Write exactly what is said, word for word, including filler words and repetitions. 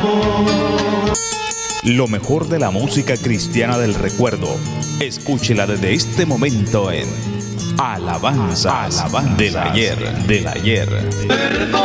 Lo mejor de la música cristiana del recuerdo. Escúchela desde este momento en Alabanzas, Alabanzas del ayer, del ayer.